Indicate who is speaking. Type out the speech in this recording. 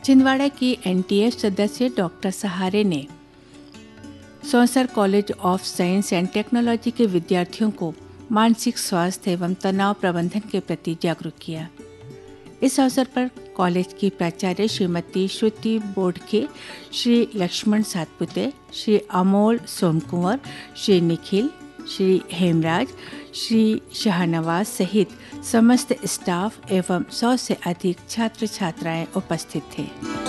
Speaker 1: छिंदवाड़ा की एनटीएफ सदस्य डॉक्टर सहारे ने Sausar college of science and technology के विद्यार्थियों को मानसिक स्वास्थ्य एवं तनाव प्रबंधन के प्रति जागरूक किया। इस अवसर पर कॉलेज की प्राचार्य श्रीमती श्रुति बोडके, श्री लक्ष्मण सातपुते, श्री अमोल सोमकुंवर, श्री निखिल, श्री हेमराज, श्री शाहनवाज सहित समस्त स्टाफ एवं 100 से अधिक छात्र छात्राएं उपस्थित थे।